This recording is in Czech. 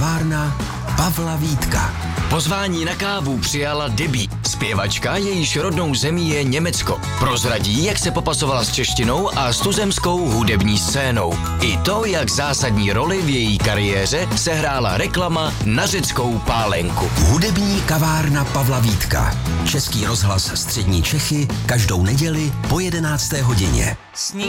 kavárna Pavla Vítka. Pozvání na kávu přijala Debbie, zpěvačka, jejíž rodnou zemí je Německo. Prozradí, jak se popasovala s češtinou a s tuzemskou hudební scénou. I to, jak zásadní roli v její kariéře sehrála reklama na řeckou pálenku. Hudební kavárna Pavla Vítka. Český rozhlas Střední Čechy každou neděli po 11. hodině.